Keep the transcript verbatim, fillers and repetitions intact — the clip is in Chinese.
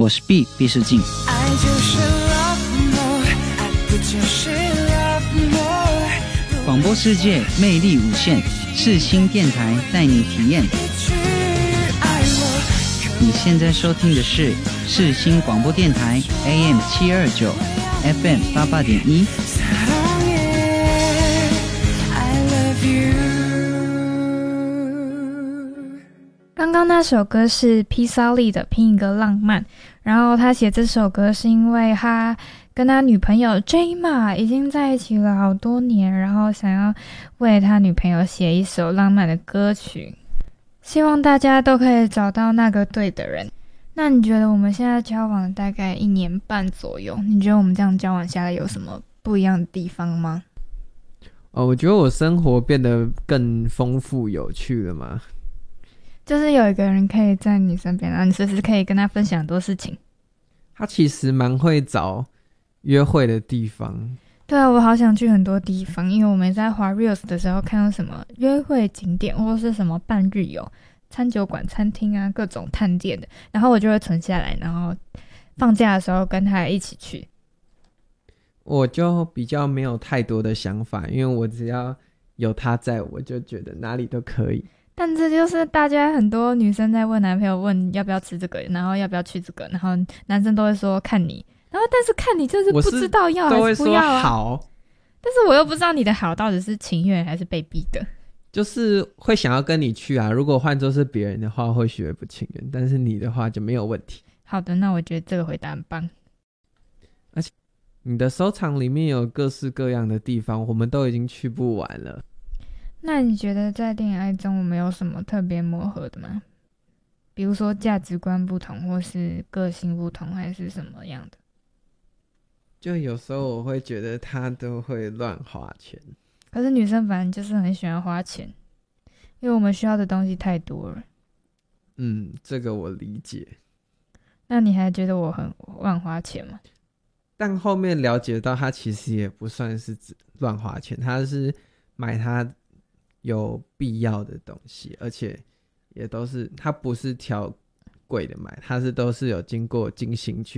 我是 B 毕世静。 爱就是 love more， 爱不就是 love more。 广播世界魅力无限，世新电台带你体验。你现在收听的是世新广播电台 A M 七二九 F M 八八点一。 刚刚那首歌是披萨利的《拼一个浪漫》，然后他写这首歌是因为他跟他女朋友 Jayma 已经在一起了好多年，然后想要为他女朋友写一首浪漫的歌曲，希望大家都可以找到那个对的人。那你觉得我们现在交往大概一年半左右，你觉得我们这样交往下来有什么不一样的地方吗？ 哦，我觉得我生活变得更丰富有趣了嘛。 就是有一个人可以在你身边，然后你随时可以跟他分享很多事情。 他其实蛮会找约会的地方。 对啊，我好想去很多地方，因为我们在滑 Reels 的时候看到什么约会景点或是什么半日游、餐酒馆、餐厅啊，各种探店的，然后我就会存下来，然后放假的时候跟他一起去。 我就比较没有太多的想法，因为我只要有他在，我就觉得哪里都可以。 但这就是大家很多女生在问男朋友，问要不要吃这个，然后要不要去这个，然后男生都会说看你，然后但是看你就是不知道要还是不要啊。 好， 但是我又不知道你的好到底是情愿还是被逼的。 就是会想要跟你去啊，如果换作是别人的话或许会不情愿，但是你的话就没有问题。 好的，那我觉得这个回答很棒。 而且你的收藏里面有各式各样的地方，我们都已经去不完了。 那你觉得在恋爱中我们有什么特别磨合的吗？比如说价值观不同，或是个性不同，还是什么样的？ 就有时候我会觉得他都会乱花钱。 可是女生反正就是很喜欢花钱，因为我们需要的东西太多了。 嗯，这个我理解。 那你还觉得我很乱花钱吗？ 但后面了解到他其实也不算是乱花钱，他是买他有必要的东西，而且也都是他不是挑贵的买，他是都是有经过精心去